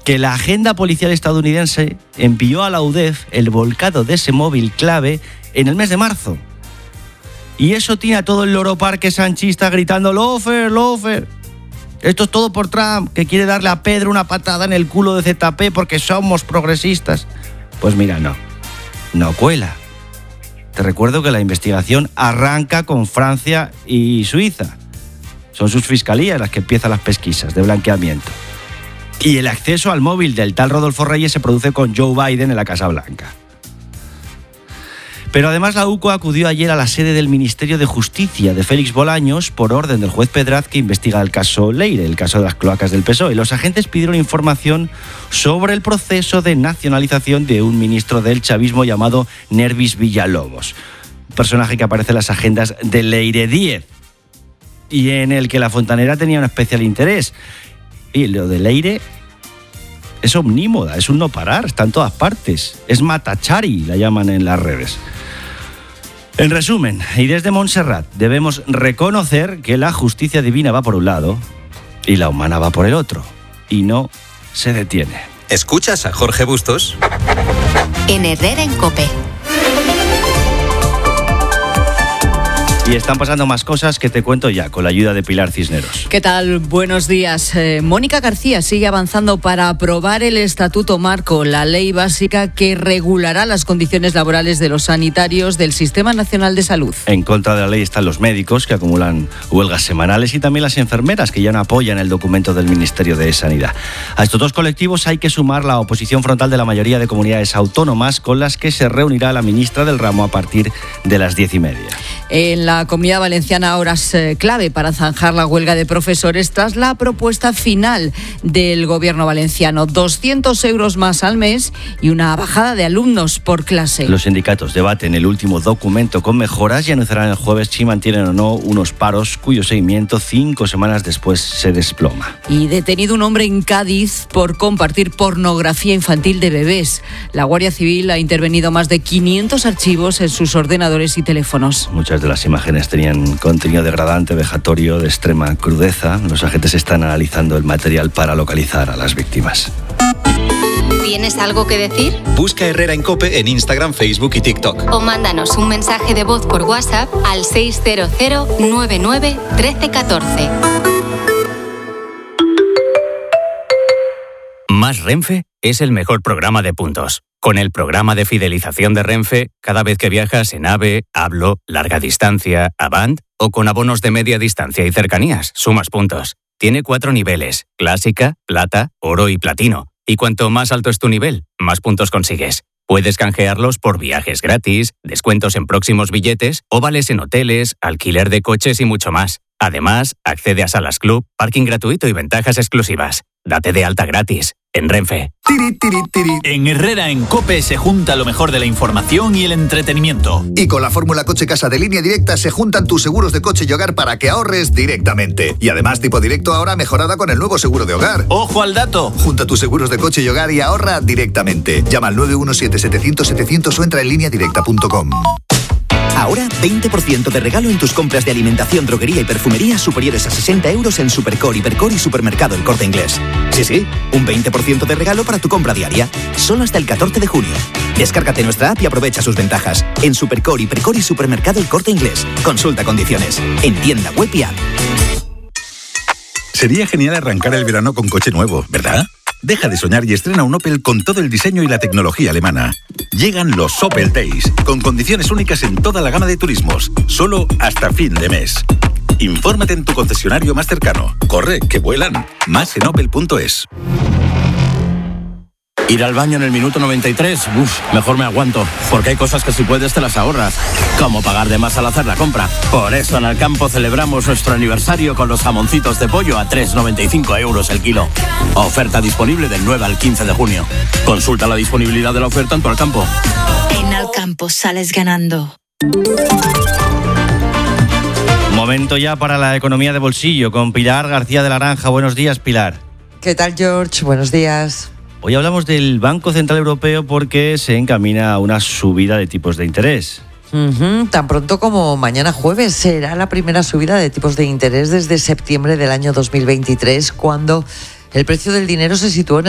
que la agenda policial estadounidense envió a la UDEF el volcado de ese móvil clave en el mes de marzo. Y eso tiene a todo el loro parque sanchista gritando «Lofer, Lofer». Esto es todo por Trump, que quiere darle a Pedro una patada en el culo de ZP porque somos progresistas. Pues mira, no cuela. Te recuerdo que la investigación arranca con Francia y Suiza. Son sus fiscalías las que empiezan las pesquisas de blanqueamiento. Y el acceso al móvil del tal Rodolfo Reyes se produce con Joe Biden en la Casa Blanca. Pero además la UCO acudió ayer a la sede del Ministerio de Justicia de Félix Bolaños por orden del juez Pedraz que investiga el caso Leire, el caso de las cloacas del PSOE. Los agentes pidieron información sobre el proceso de nacionalización de un ministro del chavismo llamado Nervis Villalobos, un personaje que aparece en las agendas de Leire 10 y en el que la fontanera tenía un especial interés. Y lo de Leire es omnímoda, es un no parar, está en todas partes. Es Matachari, la llaman en las redes. En resumen, y desde Montserrat debemos reconocer que la justicia divina va por un lado y la humana va por el otro. Y no se detiene. ¿Escuchas a Jorge Bustos? En Herrera en COPE. Y están pasando más cosas que te cuento ya, con la ayuda de Pilar Cisneros. ¿Qué tal? Buenos días. Mónica García sigue avanzando para aprobar el Estatuto Marco, la ley básica que regulará las condiciones laborales de los sanitarios del Sistema Nacional de Salud. En contra de la ley están los médicos, que acumulan huelgas semanales, y también las enfermeras, que ya no apoyan el documento del Ministerio de Sanidad. A estos dos colectivos hay que sumar la oposición frontal de la mayoría de comunidades autónomas, con las que se reunirá la ministra del ramo a partir de las 10:30. En la Comunidad Valenciana, horas clave para zanjar la huelga de profesores tras la propuesta final del Gobierno valenciano. 200 euros más al mes y una bajada de alumnos por clase. Los sindicatos debaten el último documento con mejoras y anunciarán el jueves si mantienen o no unos paros cuyo seguimiento 5 semanas después se desploma. Y detenido un hombre en Cádiz por compartir pornografía infantil de bebés. La Guardia Civil ha intervenido más de 500 archivos en sus ordenadores y teléfonos. Muchas de las imágenes tenían contenido degradante, vejatorio, de extrema crudeza. Los agentes están analizando el material para localizar a las víctimas. ¿Tienes algo que decir? Busca Herrera en COPE en Instagram, Facebook y TikTok. O mándanos un mensaje de voz por WhatsApp al 600 99 13 14. Más Renfe es el mejor programa de puntos. Con el programa de fidelización de Renfe, cada vez que viajas en AVE, Hablo, Larga Distancia, Avant o con abonos de media distancia y cercanías, sumas puntos. Tiene 4 niveles: Clásica, Plata, Oro y Platino. Y cuanto más alto es tu nivel, más puntos consigues. Puedes canjearlos por viajes gratis, descuentos en próximos billetes o vales en hoteles, alquiler de coches y mucho más. Además, accede a salas club, parking gratuito y ventajas exclusivas. Date de alta gratis en Renfe. En Herrera en COPE se junta lo mejor de la información y el entretenimiento. Y con la fórmula Coche Casa de Línea Directa se juntan tus seguros de coche y hogar para que ahorres directamente. Y además Tipo Directo ahora mejorada con el nuevo seguro de hogar. ¡Ojo al dato! Junta tus seguros de coche y hogar y ahorra directamente. Llama al 917-700-700 o entra en lineadirecta.com. Ahora 20% de regalo en tus compras de alimentación, droguería y perfumería superiores a 60 euros en Supercore, Hipercore y Supermercado El Corte Inglés. Sí, un 20% de regalo para tu compra diaria. Solo hasta el 14 de junio. Descárgate nuestra app y aprovecha sus ventajas. En Supercore, Hipercore y Supermercado El Corte Inglés. Consulta condiciones. En tienda web y app. Sería genial arrancar el verano con coche nuevo, ¿verdad? Deja de soñar y estrena un Opel con todo el diseño y la tecnología alemana. Llegan los Opel Days, con condiciones únicas en toda la gama de turismos, solo hasta fin de mes. Infórmate en tu concesionario más cercano. Corre, que vuelan. Más en opel.es. Ir al baño en el minuto 93, mejor me aguanto, porque hay cosas que si puedes te las ahorras, como pagar de más al hacer la compra. Por eso en Alcampo celebramos nuestro aniversario con los jamoncitos de pollo a 3,95 euros el kilo. Oferta disponible del 9 al 15 de junio. Consulta la disponibilidad de la oferta en tu Alcampo. En Alcampo sales ganando. Momento ya para la economía de bolsillo con Pilar García de la Granja. Buenos días, Pilar. ¿Qué tal, George? Buenos días. Hoy hablamos del Banco Central Europeo porque se encamina a una subida de tipos de interés. Tan pronto como mañana jueves será la primera subida de tipos de interés desde septiembre del año 2023, cuando el precio del dinero se situó en